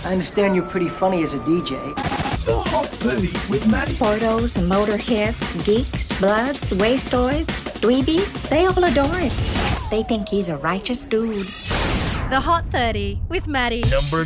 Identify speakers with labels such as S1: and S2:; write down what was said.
S1: I understand you're pretty funny as a DJ.
S2: The Hot 30 with Maddie.
S3: Sportos, motorheads, geeks, bloods, wastoids, dweebies, they all adore him. They think he's a righteous dude.
S4: The Hot 30 with Maddie.
S2: Number